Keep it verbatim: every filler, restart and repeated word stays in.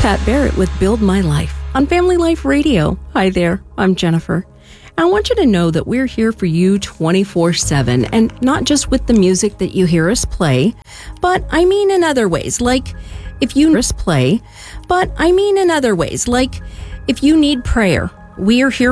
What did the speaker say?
Pat Barrett with Build My Life on Family Life Radio. Hi there, I'm Jennifer. I want you to know that we're here for you twenty-four seven, and not just with the music that you hear us play, but I mean in other ways, like if you hear us play, but I mean in other ways, like if you need prayer, we are here